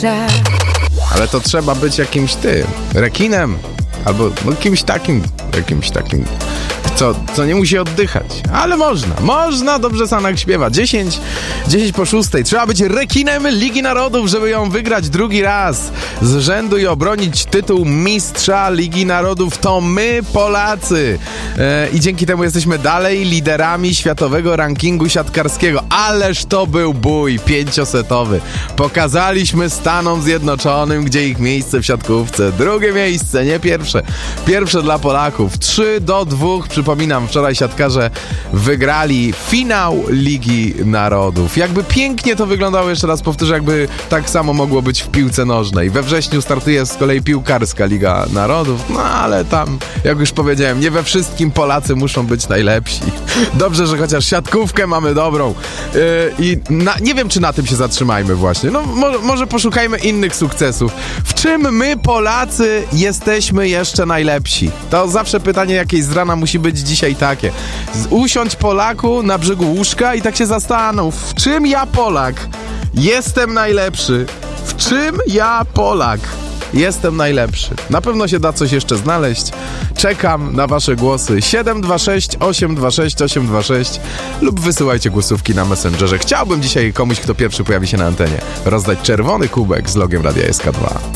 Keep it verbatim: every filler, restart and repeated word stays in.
mistrza. Ale to trzeba być jakimś tym, rekinem, albo no, kimś takim, jakimś takim, co, co nie musi oddychać. Ale można, można, dobrze Sanak śpiewa. dziesięć, dziesięć po szóstej. Trzeba być rekinem Ligi Narodów, żeby ją wygrać drugi raz z rzędu i obronić tytuł mistrza Ligi Narodów. To my, Polacy. E, I dzięki temu jesteśmy dalej liderami światowego rankingu siatkarskiego. Ależ to był bój pięciosetowy. Pokazaliśmy Stanom Zjednoczonym, gdzie ich miejsce w siatkówce. Drugie miejsce, nie pierwsze. Pierwsze dla Polaków. trzy do dwóch. Przypominam, wczoraj siatkarze wygrali finał Ligi Narodów. Jakby pięknie to wyglądało, jeszcze raz powtórzę, jakby tak samo mogło być w piłce nożnej. We wrześniu startuje z kolei piłkarska Liga Narodów, no ale tam, jak już powiedziałem, nie we wszystkim Polacy muszą być najlepsi. Dobrze, że chociaż siatkówkę mamy dobrą. Yy, I na, nie wiem, czy na tym się zatrzymajmy właśnie. No może, może poszukajmy innych sukcesów. W czym my, Polacy, jesteśmy jeszcze najlepsi? To zawsze pytanie jakieś z rana musi być dzisiaj takie. Usiądź, Polaku, na brzegu łóżka i tak się zastanów, w czym ja, Polak, jestem najlepszy? W czym ja, Polak, jestem najlepszy? Na pewno się da coś jeszcze znaleźć. Czekam na wasze głosy. siedem dwa sześć osiem dwa sześć osiem dwa sześć lub wysyłajcie głosówki na Messengerze. Chciałbym dzisiaj komuś, kto pierwszy pojawi się na antenie, rozdać czerwony kubek z logiem Radia S K dwa.